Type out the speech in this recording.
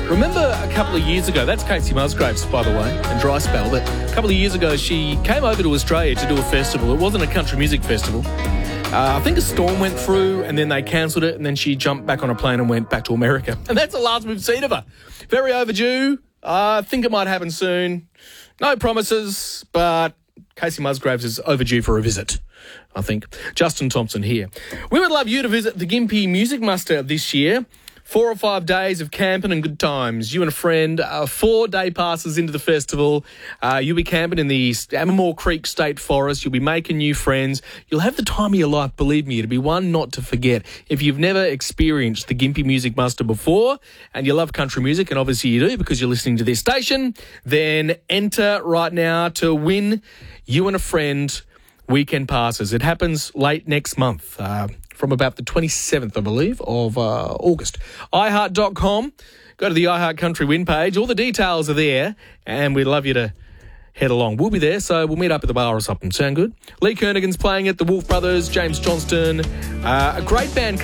Remember a couple of years ago, that's Casey Musgraves, by the way, and Dry Spell, but a couple of years ago she came over to Australia to do a festival. It wasn't a country music festival. I think a storm went through and then they cancelled it, and then she jumped back on a plane and went back to America. And that's the last we've seen of her. Very overdue. I think it might happen soon. No promises, but Casey Musgraves is overdue for a visit, I think. Justin Thompson here. We would love you to visit the Gympie Music Muster this year. 4 or 5 days of camping and good times. You and a friend, 4 day passes into the festival. You'll be camping in the Amamore Creek State Forest. You'll be making new friends. You'll have the time of your life, believe me. It'll be one not to forget. If you've never experienced the Gympie Music Muster before and you love country music, and obviously you do because you're listening to this station, then enter right now to win you and a friend weekend passes. It happens late next month. From about the 27th, I believe, of August. iHeart.com. Go to the iHeart Country Win page. All the details are there, and we'd love you to head along. We'll be there, so we'll meet up at the bar or something. Sound good? Lee Kernaghan's playing it, the Wolf Brothers, James Johnston, a great band